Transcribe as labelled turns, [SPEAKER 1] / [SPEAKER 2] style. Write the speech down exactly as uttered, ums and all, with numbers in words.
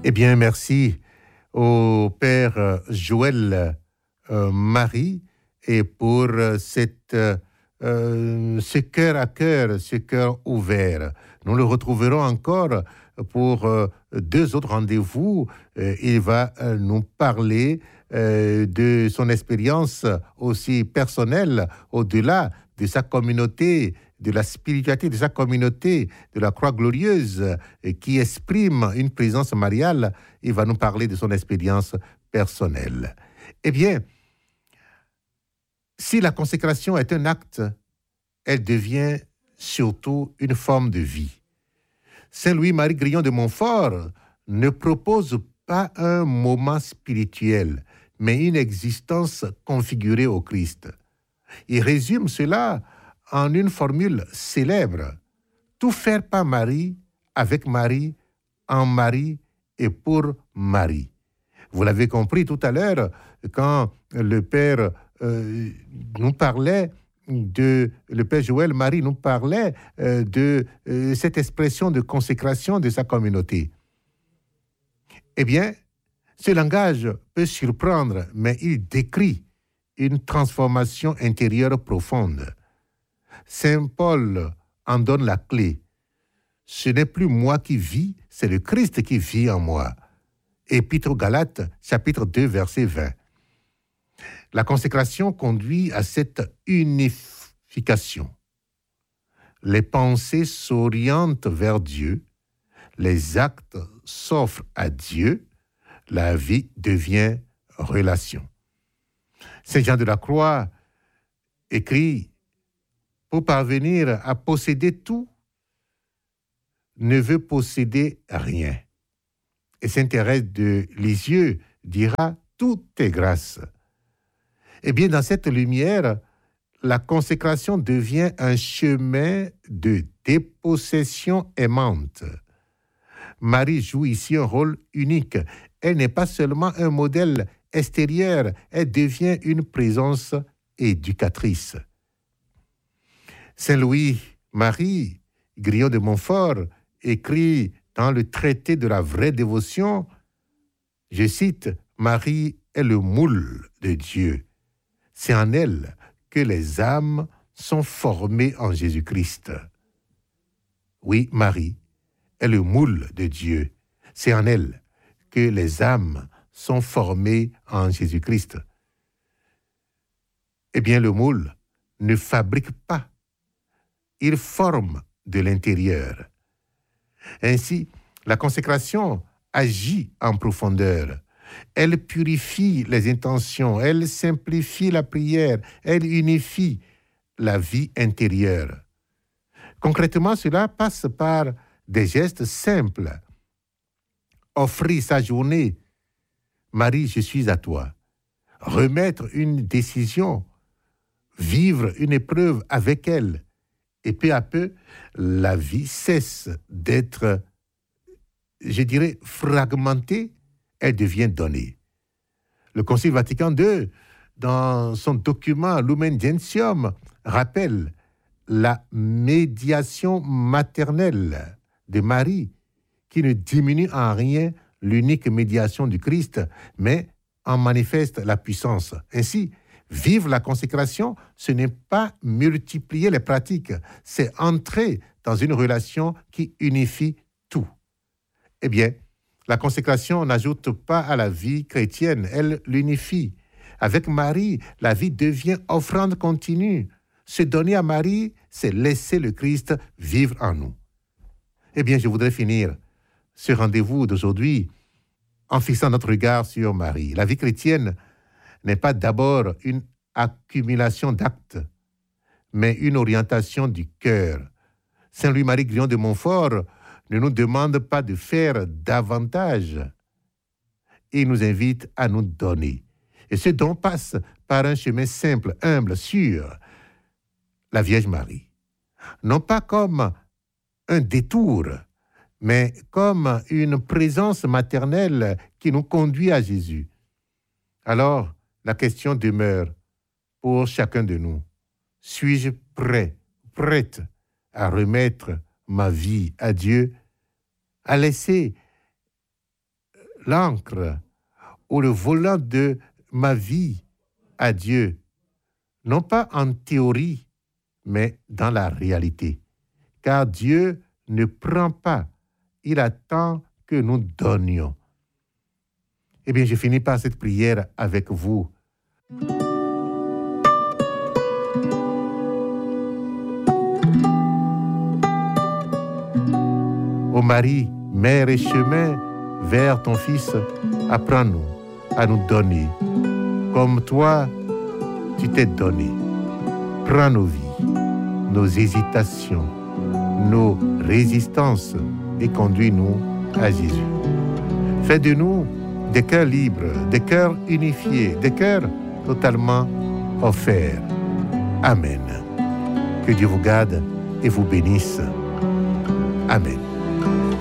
[SPEAKER 1] Eh bien, merci au Père Joël euh, Marie et pour euh, cette, euh, ce cœur à cœur, ce cœur ouvert. Nous le retrouverons encore pour euh, deux autres rendez-vous. Euh, il va euh, nous parler euh, de son expérience aussi personnelle au-delà de sa communauté, de la spiritualité de sa communauté, de la croix glorieuse, euh, qui exprime une présence mariale. Il va nous parler de son expérience personnelle. Eh bien, si la consécration est un acte, elle devient surtout une forme de vie. Saint Louis-Marie Grillon de Montfort ne propose pas un moment spirituel, mais une existence configurée au Christ. Il résume cela en une formule célèbre: tout faire par Marie, avec Marie, en Marie et pour Marie. Vous l'avez compris tout à l'heure, quand le Père euh, nous parlait de, le Père Joël Marie nous parlait euh, de euh, cette expression de consécration de sa communauté. Eh bien, ce langage peut surprendre, mais il décrit une transformation intérieure profonde. Saint Paul en donne la clé. Ce n'est plus moi qui vis, c'est le Christ qui vit en moi. Épître aux Galates, chapitre deux, verset vingt. La consécration conduit à cette unification. Les pensées s'orientent vers Dieu, les actes s'offrent à Dieu, la vie devient relation. Saint Jean de la Croix écrit: pour parvenir à posséder tout, ne veut posséder rien. Et Sainte Thérèse de Lisieux dira: tout est grâce. Eh bien, dans cette lumière, la consécration devient un chemin de dépossession aimante. Marie joue ici un rôle unique. Elle n'est pas seulement un modèle extérieur, elle devient une présence éducatrice. Saint Louis-Marie Grillon de Montfort écrit dans le traité de la vraie dévotion, je cite: Marie est le moule de Dieu. C'est en elle que les âmes sont formées en Jésus-Christ. Oui, Marie est le moule de Dieu. C'est en elle que les âmes sont formées en Jésus-Christ. Eh bien, le moule ne fabrique pas, il forme de l'intérieur. Ainsi, la consécration agit en profondeur. Elle purifie les intentions, elle simplifie la prière, elle unifie la vie intérieure. Concrètement, cela passe par des gestes simples. Offrir sa journée, Marie, je suis à toi. Remettre une décision, vivre une épreuve avec elle. Et peu à peu, la vie cesse d'être, je dirais, fragmentée, elle devient donnée. Le Concile Vatican deux, dans son document Lumen Gentium, rappelle la médiation maternelle de Marie, qui ne diminue en rien l'unique médiation du Christ, mais en manifeste la puissance. Ainsi, vivre la consécration, ce n'est pas multiplier les pratiques, c'est entrer dans une relation qui unifie tout. Eh bien, la consécration n'ajoute pas à la vie chrétienne, elle l'unifie. Avec Marie, la vie devient offrande continue. Se donner à Marie, c'est laisser le Christ vivre en nous. Eh bien, je voudrais finir ce rendez-vous d'aujourd'hui en fixant notre regard sur Marie. La vie chrétienne n'est pas d'abord une accumulation d'actes, mais une orientation du cœur. Saint Louis-Marie Grillon de Montfort ne nous demande pas de faire davantage. Il nous invite à nous donner. Et ce don passe par un chemin simple, humble, sûr, la Vierge Marie. Non pas comme un détour, mais comme une présence maternelle qui nous conduit à Jésus. Alors, la question demeure pour chacun de nous. Suis-je prêt, prête à remettre ma vie à Dieu, à laisser l'encre ou le volant de ma vie à Dieu, non pas en théorie, mais dans la réalité. Car Dieu ne prend pas, il attend que nous donnions. Eh bien, je finis par cette prière avec vous. Ô Marie, mère et chemin vers ton Fils, apprends-nous à nous donner. Comme toi, tu t'es donné. Prends nos vies, nos hésitations, nos résistances et conduis-nous à Jésus. Fais de nous des cœurs libres, des cœurs unifiés, des cœurs totalement offerts. Amen. Que Dieu vous garde et vous bénisse. Amen.